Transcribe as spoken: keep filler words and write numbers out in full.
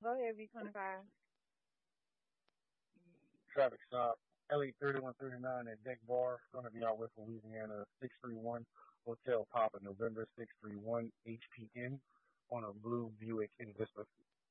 Go ahead, V twenty-five. Traffic stop. L E thirty-one thirty-nine at Deck Bar. Going to be out with Louisiana six three one Hotel Papa November six three one H P N on a blue Buick Envista.